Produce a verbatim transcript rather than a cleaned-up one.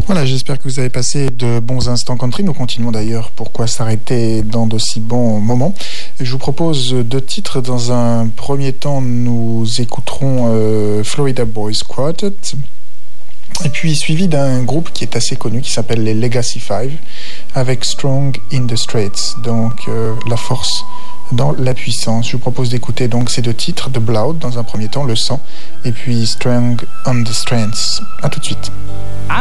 Voilà, j'espère que vous avez passé de bons instants country. Nous continuons d'ailleurs. Pourquoi s'arrêter dans de si bons moments? Je vous propose deux titres. Dans un premier temps, nous écouterons euh, Florida Boys Quartet. Et puis suivi d'un groupe qui est assez connu qui s'appelle les Legacy Five avec Strong in the Straits. Donc euh, la force dans la puissance. Je vous propose d'écouter donc ces deux titres, The Blood dans un premier temps, le sang, et puis Strong on the Strengths. À tout de suite.